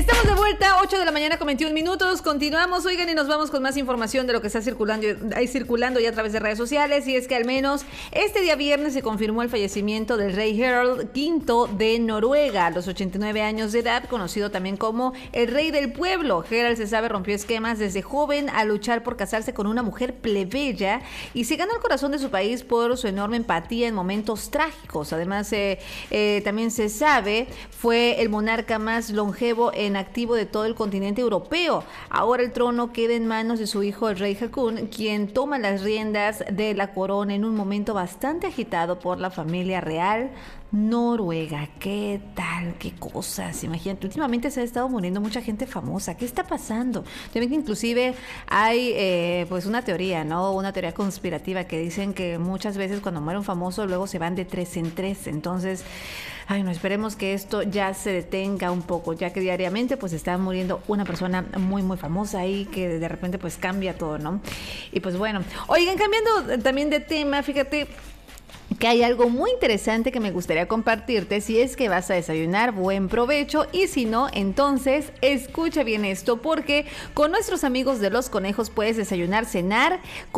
Estamos de vuelta, 8 de la mañana con 21 minutos. Continuamos, oigan, y nos vamos con más información de lo que está circulando ya a través de redes sociales. Y es que al menos este día viernes se confirmó el fallecimiento del rey Harald V de Noruega, a los 89 años de edad, conocido también como el rey del pueblo. Harald, se sabe, rompió esquemas desde joven a luchar por casarse con una mujer plebeya y se ganó el corazón de su país por su enorme empatía en momentos trágicos. Además, también se sabe, fue el monarca más longevo en activo de todo el continente europeo. Ahora el trono queda en manos de su hijo, el rey Haakon, quien toma las riendas de la corona en un momento bastante agitado por la familia real noruega. ¿Qué tal? ¿Qué cosas? Imagínate, últimamente se ha estado muriendo mucha gente famosa. ¿Qué está pasando? Yo veo que inclusive hay pues una teoría, ¿no? Una teoría conspirativa que dicen que muchas veces cuando muere un famoso luego se van de 3 en 3. Entonces, ay, no, esperemos que esto ya se detenga un poco, ya que diariamente pues está muriendo una persona muy, muy famosa y que de repente pues cambia todo, ¿no? Y pues bueno, oigan, cambiando también de tema, fíjate que hay algo muy interesante que me gustaría compartirte. Si es que vas a desayunar, buen provecho, y si no, entonces escucha bien esto, porque con nuestros amigos de Los Conejos puedes desayunar, cenar